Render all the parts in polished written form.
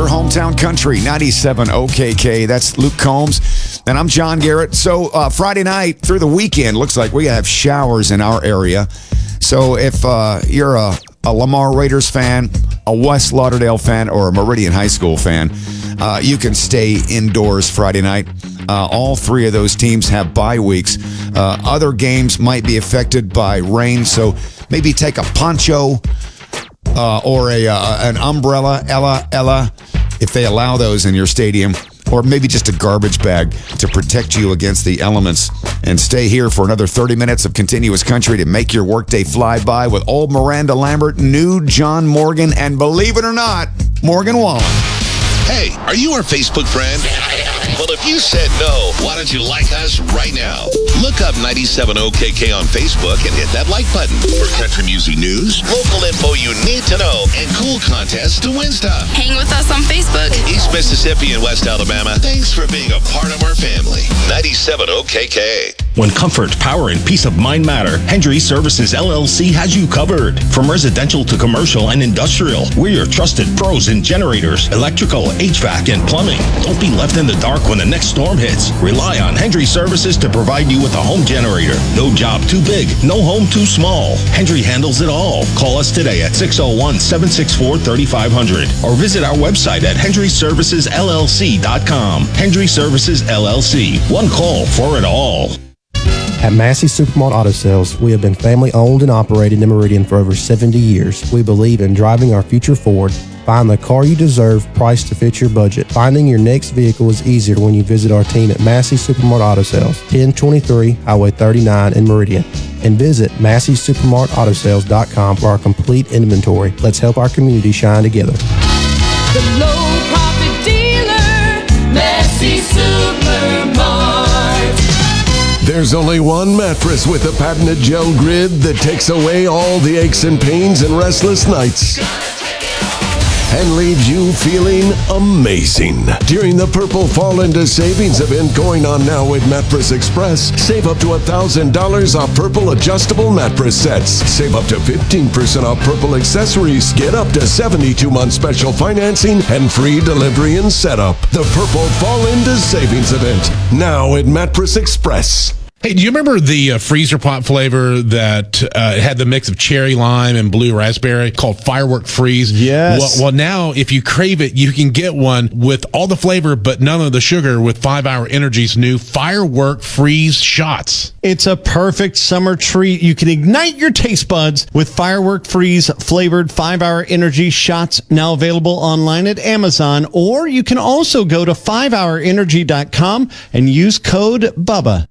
your hometown country, 97 OKK. That's Luke Combs. And I'm John Garrett. So Friday night through the weekend, looks like we have showers in our area. So if you're a Lamar Raiders fan, a West Lauderdale fan, or a Meridian High School fan, you can stay indoors Friday night. All three of those teams have bye weeks. Other games might be affected by rain, so maybe take a poncho or an umbrella, Ella, if they allow those in your stadium, or maybe just a garbage bag to protect you against the elements. And stay here for another 30 minutes of continuous country to make your workday fly by with old Miranda Lambert, new John Morgan, and believe it or not, Morgan Wallen. Hey, are you our Facebook friend? Well, if you said no, why don't you like us right now? Look up 97OKK on Facebook and hit that like button for country music news, local info you need to know, and cool contests to win stuff. Hang with us on Facebook. East Mississippi and West Alabama, thanks for being a part of our family. 97OKK. When comfort, power, and peace of mind matter, Hendry Services LLC has you covered. From residential to commercial and industrial, we're your trusted pros in generators, electrical, HVAC, and plumbing. Don't be left in the dark when the next storm hits. Rely on Hendry Services to provide you with a home generator. No job too big, no home too small. Hendry handles it all. Call us today at 601-764-3500 or visit our website at HendryServicesLLC.com. Hendry Services LLC. One call for it all. At Massey Supermart Auto Sales, we have been family owned and operated in Meridian for over 70 years. We believe in driving our future forward. Find the car you deserve, priced to fit your budget. Finding your next vehicle is easier when you visit our team at Massey Supermart Auto Sales, 1023 Highway 39 in Meridian. And visit MasseySupermartAutoSales.com for our complete inventory. Let's help our community shine together. The low profit dealer, Massey Supermart. There's only one mattress with a patented gel grid that takes away all the aches and pains and restless nights and leaves you feeling amazing. During the Purple Fall into Savings event going on now at Mattress Express, save up to $1,000 off Purple adjustable mattress sets. Save up to 15% off Purple accessories. Get up to 72-month special financing and free delivery and setup. The Purple Fall into Savings event now at Mattress Express. Hey, do you remember the freezer pop flavor that had the mix of cherry lime and blue raspberry called Firework Freeze? Yes. Well, now if you crave it, you can get one with all the flavor but none of the sugar with 5 Hour Energy's new Firework Freeze shots. It's a perfect summer treat. You can ignite your taste buds with Firework Freeze flavored 5 Hour Energy shots, now available online at Amazon, or you can also go to 5hourenergy.com and use code BUBBA.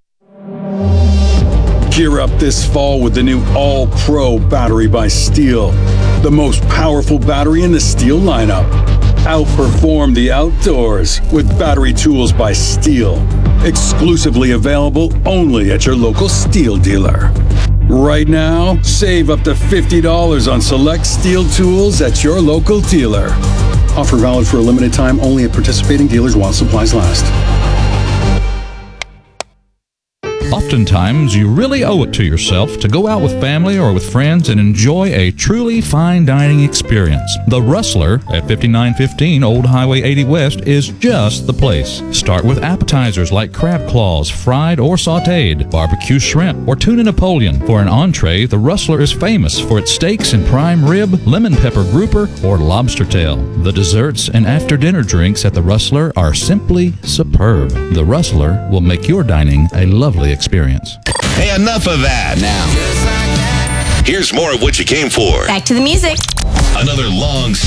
Gear up this fall with the new All-Pro battery by Steel, the most powerful battery in the Steel lineup. Outperform the outdoors with battery tools by Steel, exclusively available only at your local Steel dealer. Right now, save up to $50 on select Steel tools at your local dealer. Offer valid for a limited time only at participating dealers while supplies last. Oftentimes, you really owe it to yourself to go out with family or with friends and enjoy a truly fine dining experience. The Rustler at 5915 Old Highway 80 West is just the place. Start with appetizers like crab claws, fried or sautéed, barbecue shrimp, or tuna Napoleon. For an entree, the Rustler is famous for its steaks and prime rib, lemon pepper grouper, or lobster tail. The desserts and after-dinner drinks at the Rustler are simply superb. The Rustler will make your dining a lovely experience. Hey, enough of that. Now, here's more of what you came for. Back to the music. Another long